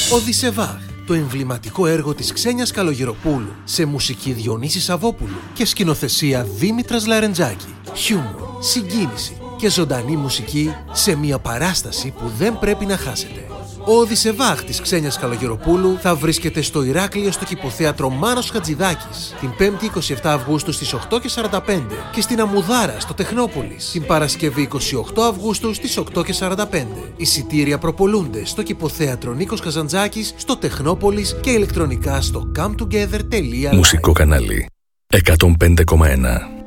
Οδυσσεβάχ, το εμβληματικό έργο της Ξένιας Καλογεροπούλου, σε μουσική Διονύση Σαββόπουλου και σκηνοθεσία Δήμητρας Λαρεντζάκη. Χιούμορ, συγκίνηση και ζωντανή μουσική σε μια παράσταση που δεν πρέπει να χάσετε. Ο Οδυσσεβάχ της Ξένιας Καλογεροπούλου θα βρίσκεται στο Ηράκλειο στο κηποθέατρο Μάνος Χατζηδάκης την 5η 27 Αυγούστου στις 8:45 και στην Αμμουδάρα στο Τεχνόπολης την Παρασκευή 28 Αυγούστου στις 8:45. Εισιτήρια προπολούνται στο κηποθέατρο Νίκος Καζαντζάκης στο Τεχνόπολης και ηλεκτρονικά στο cometogether.live. Μουσικό κανάλι 105,1.